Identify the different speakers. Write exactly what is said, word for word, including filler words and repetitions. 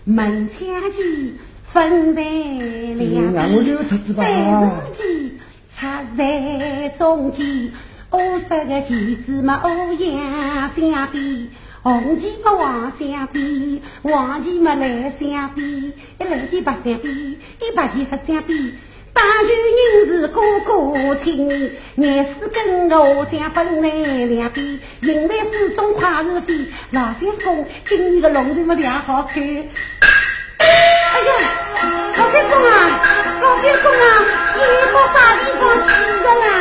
Speaker 1: 门前鸡分在两边，三只鸡插在中间，五十个鸡子嘛欧阳相比，红鸡嘛黄相比，黄鸡嘛蓝相比，一蓝的白相比，一白的黑相比。大群人是个个亲，眼屎跟我将分来两边，迎来始终快日飞。老相公，今年的龙头么良好看。哎呀，老相公啊，老相公啊，你到啥地方去的啦？